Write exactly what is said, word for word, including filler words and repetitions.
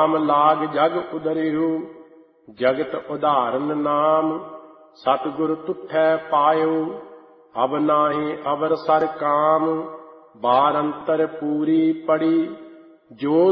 ਨਾਮ ਲਾਗ ਜਗ ਉਦਰਿਓ, ਜਗਤ ਉਦਾਹਰਨ ਨਾਮ ਸਤਿਗੁਰ ਤੁਠੈ ਪਾਇਓ। ਅਬ ਨਾਹੀ ਅਵਰ ਸਰ ਕਾਮ, ਬਾਰ ਅੰਤਰ ਪੂਰੀ ਪੜੀ, ਜੋ